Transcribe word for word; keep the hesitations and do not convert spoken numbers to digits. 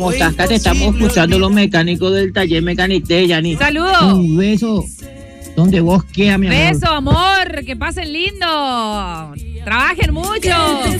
¿Cómo estás? Acá te estamos escuchando los mecánicos del taller Mecanité, Yani. ¡Saludos! Un beso donde vos quieras, mi amor. Beso, amor, que pasen lindo. Trabajen mucho.